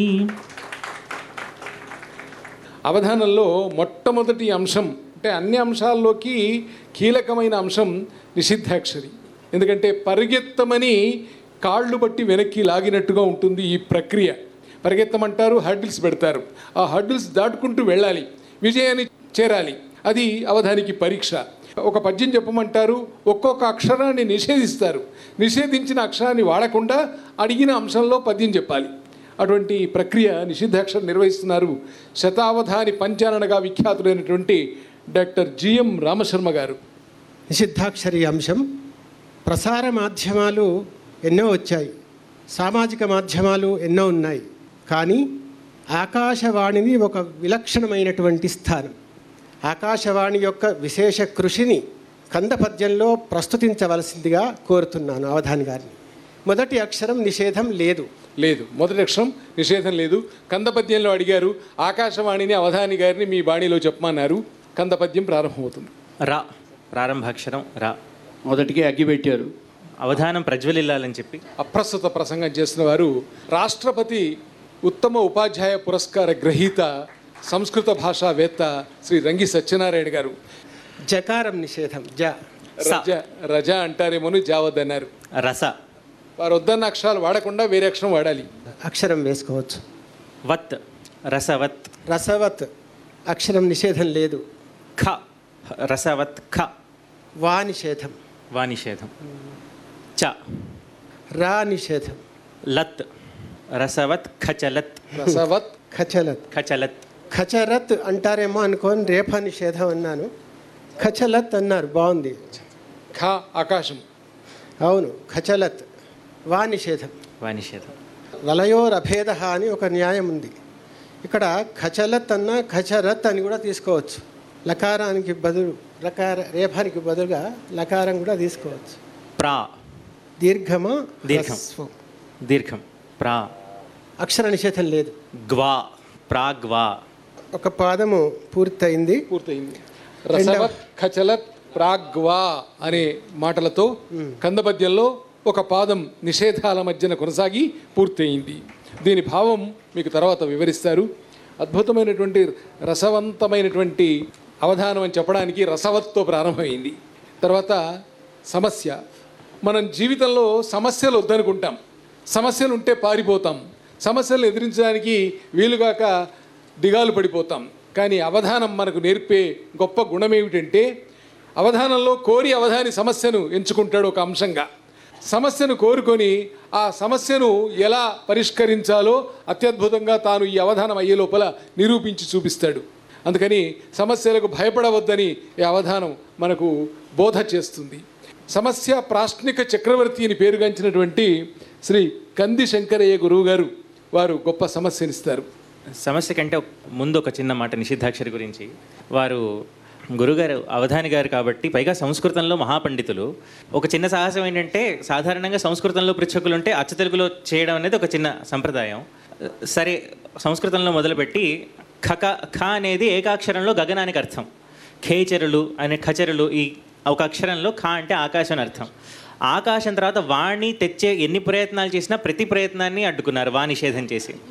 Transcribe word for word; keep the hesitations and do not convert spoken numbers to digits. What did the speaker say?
అవధానంలో మొట్టమొదటి అంశం అంటే అన్ని అంశాల్లోకి కీలకమైన అంశం నిషిద్ధాక్షరి. ఎందుకంటే పరిగెత్తమని కాళ్ళు బట్టి వెనక్కి లాగినట్టుగా ఉంటుంది ఈ ప్రక్రియ. పరిగెత్తమంటారు, హర్డిల్స్ పెడతారు, ఆ హర్డిల్స్ దాటుకుంటూ వెళ్ళాలి, విజయాన్ని చేరాలి. అది అవధానికి పరీక్ష. ఒక పద్యం చెప్పమంటారు, ఒక్కొక్క అక్షరాన్ని నిషేధిస్తారు, నిషేధించిన అక్షరాన్ని వాడకుండా అడిగిన అంశంలో పద్యం చెప్పాలి. అటువంటి ప్రక్రియ నిషిద్ధాక్షరం నిర్వహిస్తున్నారు శతావధాని పంచాననగా విఖ్యాతులైనటువంటి డాక్టర్ జిఎం రామశర్మ గారు. నిషిద్ధాక్షరి అంశం ప్రసార మాధ్యమాలు ఎన్నో వచ్చాయి, సామాజిక మాధ్యమాలు ఎన్నో ఉన్నాయి. కానీ ఆకాశవాణిని ఒక విలక్షణమైనటువంటి స్థానం. ఆకాశవాణి యొక్క విశేష కృషిని కందపద్యంలో ప్రస్తుతించవలసిందిగా కోరుతున్నాను అవధాని గారిని. మొదటి అక్షరం నిషేధం లేదు లేదు మొదటి అక్షరం నిషేధం లేదు. కందపద్యంలో అడిగారు, ఆకాశవాణిని అవధాని గారిని మీ బాణీలో చెప్పమన్నారు. కందపద్యం ప్రారంభమవుతుంది. రా ప్రారంభాక్షరం రా. మొదటికి అగ్గి పెట్టారు. అవధానం ప్రజ్వలిల్లాలని చెప్పి అప్రస్తుత ప్రసంగం చేసిన వారు రాష్ట్రపతి ఉత్తమ ఉపాధ్యాయ పురస్కార గ్రహీత సంస్కృత భాషావేత్త శ్రీ రంగి సత్యనారాయణ గారు. జకారం నిషేధం జ రజ రజ అంటారేమోని జావద్దన్నారు. రస వారు వద్దన్న అక్షరాలు వాడకుండా వేరే అక్షరం వాడాలి. అక్షరం వేసుకోవచ్చు. వత్ రసవత్. రసవత్ అక్షరం నిషేధం లేదు. ఖ రసవత్ ఖ. వా నిషేధం. వా నిషేధం. చ రా నిషేధం. లత్ రసవత్ ఖచలత్. రసవత్ ఖచలత్. ఖచలత్. ఖచరత్ అంటారేమో అనుకోని రేఫా నిషేధం అన్నాను, ఖచలత్ అన్నారు, బాగుంది. ఖ ఆకాశం. అవును, ఖచలత్. వా నిషేధం. వా నిషేధం. వలయోర్ అభేద అని ఒక న్యాయం ఉంది. ఇక్కడ ఖచలత్ అన్న ఖచరత్ అని కూడా తీసుకోవచ్చు. లకారానికి బదులు లకార రేఫానికి బదులుగా లకారం కూడా తీసుకోవచ్చు. ప్రా దీర్ఘమా దీర్ఘం. హ్రస్వం. దీర్ఘం. ప్రా. అక్షర నిషేధం లేదు. గ్వా ప్రాగ్వా. ఒక పాదము పూర్తయింది. పూర్తయింది. రసవత్ ఖచలత్ ప్రాగ్వా అనే మాటలతో కందపద్యంలో ఒక పాదం నిషేధాల మధ్యన కొనసాగి పూర్తయింది. దీని భావం మీకు తర్వాత వివరిస్తారు. అద్భుతమైనటువంటి రసవంతమైనటువంటి అవధానం అని చెప్పడానికి రసవత్తో ప్రారంభమైంది. తర్వాత సమస్య. మనం జీవితంలో సమస్యలు వద్దనుకుంటాం, సమస్యలు ఉంటే పారిపోతాం, సమస్యలు ఎదిరించడానికి వీలుగాక దిగాలు పడిపోతాం. కానీ అవధానం మనకు నేర్పే గొప్ప గుణం ఏమిటంటే, అవధానంలో కోరి అవధాని సమస్యను ఎంచుకుంటాడు ఒక అంశంగా. సమస్యను కోరుకొని ఆ సమస్యను ఎలా పరిష్కరించాలో అత్యద్భుతంగా తాను ఈ అవధానం అయ్యే లోపల నిరూపించి చూపిస్తాడు. అందుకని సమస్యలకు భయపడవద్దని ఈ అవధానం మనకు బోధ చేస్తుంది. సమస్య ప్రాశ్నిక చక్రవర్తి అని పేరుగాంచినటువంటి శ్రీ కంది శంకరయ్య గురువు గారు వారు గొప్ప సమస్యనిస్తారు. సమస్య కంటే ముందు ఒక చిన్న మాట నిషిద్ధాక్షరి గురించి. వారు గురుగారు అవధాని గారు కాబట్టి, పైగా సంస్కృతంలో మహాపండితులు. ఒక చిన్న సాహసం ఏంటంటే, సాధారణంగా సంస్కృతంలో పృచ్ఛకులు ఉంటే అచ్చ తెలుగులో చేయడం అనేది ఒక చిన్న సంప్రదాయం. సరే, సంస్కృతంలో మొదలుపెట్టి ఖక ఖ అనేది ఏకాక్షరంలో గగనానికి అర్థం. ఖేచరులు అనే ఖచరులు ఈ ఒక అక్షరంలో ఖ అంటే ఆకాశం అని అర్థం. ఆకాశం తర్వాత వాణ్ణి తెచ్చే ఎన్ని ప్రయత్నాలు చేసినా ప్రతి ప్రయత్నాన్ని అడ్డుకున్నారు వా నిషేధం చేసి.